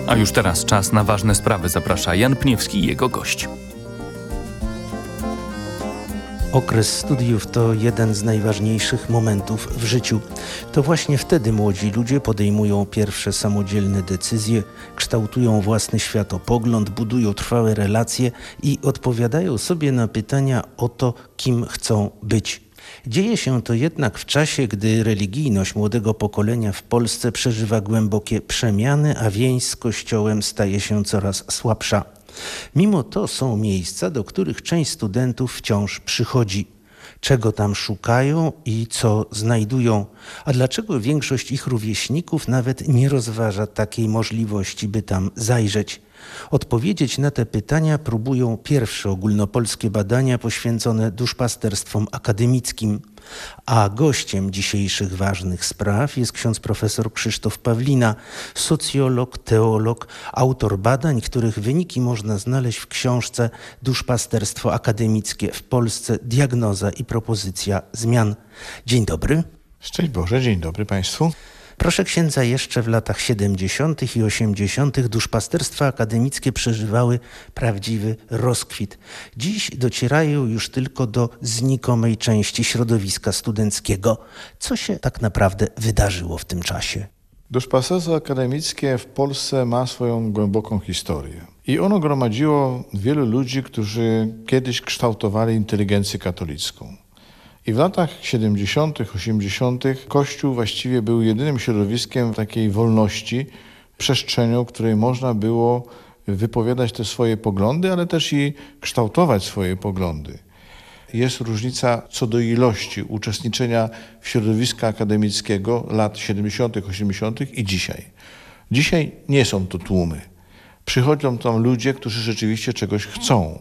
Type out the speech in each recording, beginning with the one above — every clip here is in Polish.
A już teraz czas na ważne sprawy. Zaprasza Jan Pniewski i jego gość. Okres studiów to jeden z najważniejszych momentów w życiu. To właśnie wtedy młodzi ludzie podejmują pierwsze samodzielne decyzje, kształtują własny światopogląd, budują trwałe relacje i odpowiadają sobie na pytania o to, kim chcą być. Dzieje się to jednak w czasie, gdy religijność młodego pokolenia w Polsce przeżywa głębokie przemiany, a więź z Kościołem staje się coraz słabsza. Mimo to są miejsca, do których część studentów wciąż przychodzi. Czego tam szukają i co znajdują? A dlaczego większość ich rówieśników nawet nie rozważa takiej możliwości, by tam zajrzeć? Odpowiedzieć na te pytania próbują pierwsze ogólnopolskie badania poświęcone duszpasterstwom akademickim. A gościem dzisiejszych ważnych spraw jest ksiądz profesor Krzysztof Pawlina, socjolog, teolog, autor badań, których wyniki można znaleźć w książce Duszpasterstwo akademickie w Polsce. Diagnoza i propozycja zmian. Dzień dobry. Szczęść Boże, dzień dobry Państwu. Proszę księdza, jeszcze w latach 70. i 80. duszpasterstwa akademickie przeżywały prawdziwy rozkwit. Dziś docierają już tylko do znikomej części środowiska studenckiego. Co się tak naprawdę wydarzyło w tym czasie? Duszpasterstwo akademickie w Polsce ma swoją głęboką historię. I ono gromadziło wielu ludzi, którzy kiedyś kształtowali inteligencję katolicką. I w latach 70., 80. Kościół właściwie był jedynym środowiskiem takiej wolności, przestrzenią, w której można było wypowiadać te swoje poglądy, ale też i kształtować swoje poglądy. Jest różnica co do ilości uczestniczenia w środowisku akademickiego lat 70., 80. i dzisiaj. Dzisiaj nie są to tłumy. Przychodzą tam ludzie, którzy rzeczywiście czegoś chcą.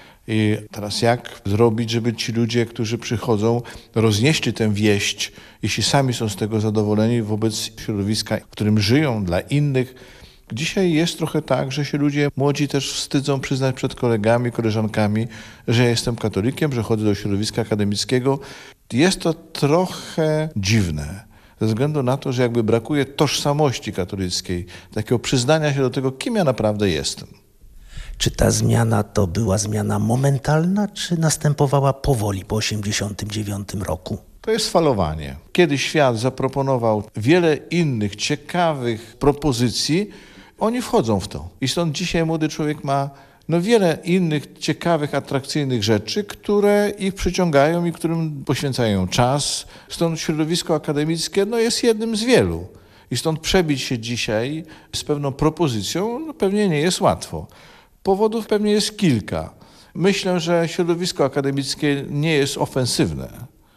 I teraz jak zrobić, żeby ci ludzie, którzy przychodzą, roznieśli tę wieść, jeśli sami są z tego zadowoleni wobec środowiska, w którym żyją, dla innych. Dzisiaj jest trochę tak, że się ludzie młodzi też wstydzą przyznać przed kolegami, koleżankami, że ja jestem katolikiem, że chodzę do środowiska akademickiego. Jest to trochę dziwne, ze względu na to, że jakby brakuje tożsamości katolickiej, takiego przyznania się do tego, kim ja naprawdę jestem. Czy ta zmiana to była zmiana momentalna, czy następowała powoli po 1989 roku? To jest falowanie. Kiedy świat zaproponował wiele innych ciekawych propozycji, oni wchodzą w to. I stąd dzisiaj młody człowiek ma wiele innych ciekawych, atrakcyjnych rzeczy, które ich przyciągają i którym poświęcają czas. Stąd środowisko akademickie jest jednym z wielu. I stąd przebić się dzisiaj z pewną propozycją pewnie nie jest łatwo. Powodów pewnie jest kilka. Myślę, że środowisko akademickie nie jest ofensywne,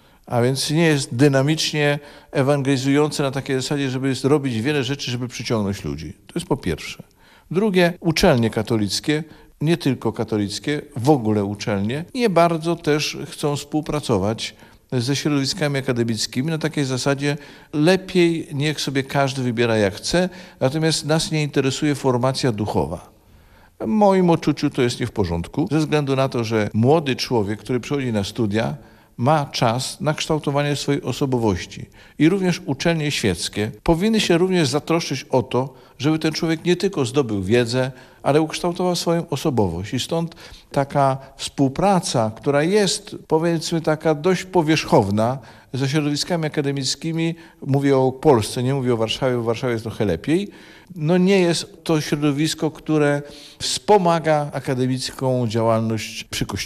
a więc nie jest dynamicznie ewangelizujące na takiej zasadzie, żeby robić wiele rzeczy, żeby przyciągnąć ludzi. To jest po pierwsze. Drugie, uczelnie katolickie, nie tylko katolickie, w ogóle uczelnie, nie bardzo też chcą współpracować ze środowiskami akademickimi na takiej zasadzie lepiej niech sobie każdy wybiera jak chce, natomiast nas nie interesuje formacja duchowa. W moim odczuciu to jest nie w porządku, ze względu na to, że młody człowiek, który przychodzi na studia, ma czas na kształtowanie swojej osobowości. I również uczelnie świeckie powinny się również zatroszczyć o to, żeby ten człowiek nie tylko zdobył wiedzę, ale ukształtował swoją osobowość. I stąd taka współpraca, która jest, powiedzmy, taka dość powierzchowna ze środowiskami akademickimi, mówię o Polsce, nie mówię o Warszawie, w Warszawie jest trochę lepiej, nie jest to środowisko, które wspomaga akademicką działalność przy Kościele.